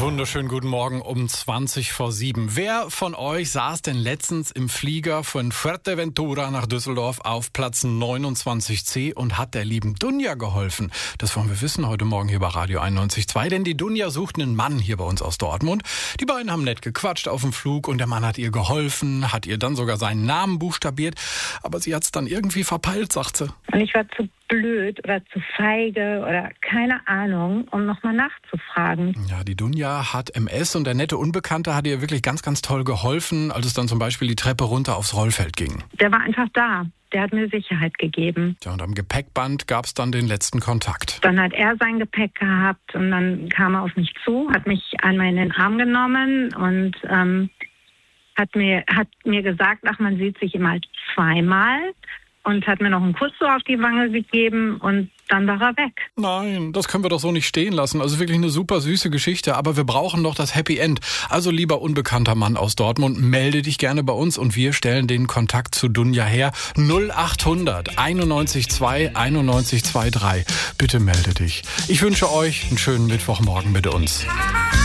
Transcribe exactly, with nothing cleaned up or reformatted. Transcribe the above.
Wunderschönen guten Morgen um zwanzig vor sieben. Wer von euch saß denn letztens im Flieger von Fuerteventura nach Düsseldorf auf Platz neunundzwanzig C und hat der lieben Dunja geholfen? Das wollen wir wissen heute Morgen hier bei Radio einundneunzig Komma zwei, denn die Dunja sucht einen Mann hier bei uns aus Dortmund. Die beiden haben nett gequatscht auf dem Flug und der Mann hat ihr geholfen, hat ihr dann sogar seinen Namen buchstabiert, aber sie hat es dann irgendwie verpeilt, sagt sie. Und ich war zu blöd oder zu feige oder keine Ahnung, um nochmal nachzufragen. Ja, die Dunja hat M S und der nette Unbekannte hat ihr wirklich ganz, ganz toll geholfen, als es dann zum Beispiel die Treppe runter aufs Rollfeld ging. Der war einfach da. Der hat mir Sicherheit gegeben. Ja, und am Gepäckband gab es dann den letzten Kontakt. Dann hat er sein Gepäck gehabt und dann kam er auf mich zu, hat mich einmal in den Arm genommen und ähm, hat mir hat mir gesagt, ach, man sieht sich immer zweimal. Und hat mir noch einen Kuss so auf die Wange gegeben und dann war er weg. Nein, das können wir doch so nicht stehen lassen. Also wirklich eine super süße Geschichte, aber wir brauchen doch das Happy End. Also lieber unbekannter Mann aus Dortmund, melde dich gerne bei uns und wir stellen den Kontakt zu Dunja her. null achthundert einundneunzig zwei einundneunzig zwei drei. Bitte melde dich. Ich wünsche euch einen schönen Mittwochmorgen mit uns.